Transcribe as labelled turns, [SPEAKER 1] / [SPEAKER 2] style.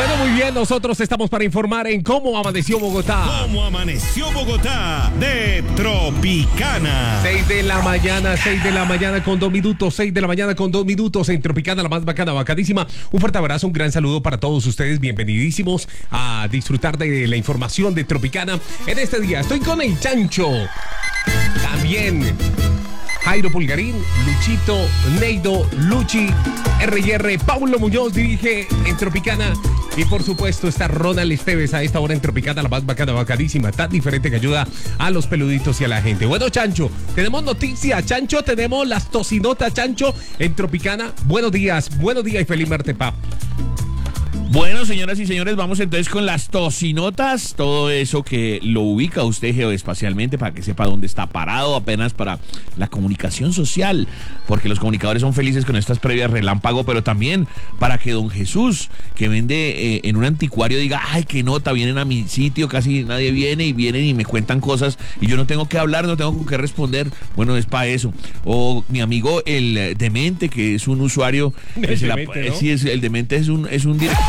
[SPEAKER 1] Bueno, muy bien, nosotros estamos para informar en Cómo Amaneció Bogotá.
[SPEAKER 2] ¿Cómo amaneció Bogotá? De Tropicana.
[SPEAKER 1] 6 de la mañana con 2 minutos, 6 de la mañana con 2 minutos en Tropicana, la más bacana, bacadísima. Un fuerte abrazo, un gran saludo para todos ustedes, bienvenidísimos a disfrutar de la información de Tropicana. En este día estoy con el Chancho, también Jairo Pulgarín, Luchito, Neido, Luchi, R&R, Paulo Muñoz dirige en Tropicana. Y por supuesto está Ronald Esteves a esta hora en Tropicana, la más bacana, bacadísima, tan diferente que ayuda a los peluditos y a la gente. Bueno, Chancho, tenemos noticias, Chancho, tenemos las tocinotas, Chancho, en Tropicana. Buenos días y feliz martes, pa.
[SPEAKER 3] Bueno, señoras y señores, vamos entonces con las tocinotas, todo eso que lo ubica usted geoespacialmente para que sepa dónde está parado, apenas para la comunicación social, porque los comunicadores son felices con estas previas relámpago, pero también para que don Jesús, que vende en un anticuario, diga, ay, qué nota, vienen a mi sitio, casi nadie viene y vienen y me cuentan cosas y yo no tengo que hablar, no tengo con qué responder. Bueno, es para eso. O mi amigo el Demente, que es un usuario,
[SPEAKER 1] El Demente, ¿no?
[SPEAKER 3] sí, el Demente es un director